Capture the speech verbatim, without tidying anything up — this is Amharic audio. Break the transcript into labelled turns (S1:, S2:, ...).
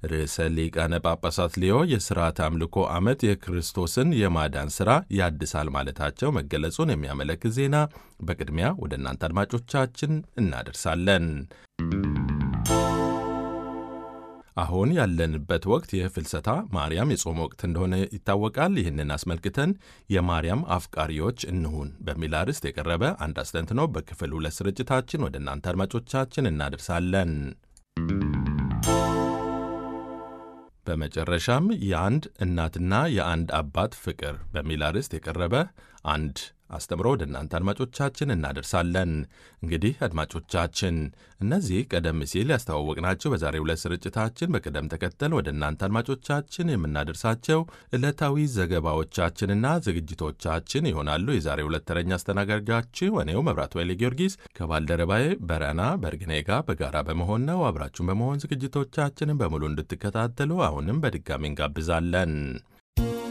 S1: ርዕሰ ሊቃነ ጳጳሳት ሊዮ የሥርዓተ አምልኮ ዓመት የክርስቶስን የማዳን ሥራ ያድሳል ማለታቸው መገለጹን የሚያመለክት ዜና በቅድሚያ ወደ እናንተ አድማጮቻችን እናደርሳለን። አሁን ያለንበት ወቅት የፍልሰታ ማርያም የጾም ወቅት እንደሆነ ይታወቃል። ይህንን አስመልክተን የማርያም አፍቃሪዎች እንሁን በሚል አርዕስት የቀረበ አንድ አስተንትኖ በክፍል ሁለት ስርጭታችን ወደ እናንተ አድማጮቻችን እናደርሳለን። በመጨረሻም የአንድ እናትና የአንድ አባት ፍቅር በሚል አርዕስት የቀረበ አንድ አስተምሮ ወደ እናንተ አድማጮቻችን እናደርሳለን። እንግዲህ አድማጮቻችን እነዚህ ቀደም ሲል ያስተዋወቅናቸው በዛሬው ዕለት ስርጭታችን በቅደም ተከተል ወደ እናንተ አድማጮቻችን የምናደርሳቸው ዕለታዊ ዘገባዎቻችንና ዝግጅቶቻችን ይሆናሉ። የዛሬው ዕለት ተረኛ አስተናጋጃችሁ እኔው መብራቱ ኃይለ ጊዮርጊስ ከባልደረባዬ በረና በርግኔ ጋር በጋራ በመሆን ነው። አብራችሁን በመሆን ዝግጅቶቻችንን በሙሉ እንድትከታተሉ አሁንም በድጋሚ እንጋብዛለን።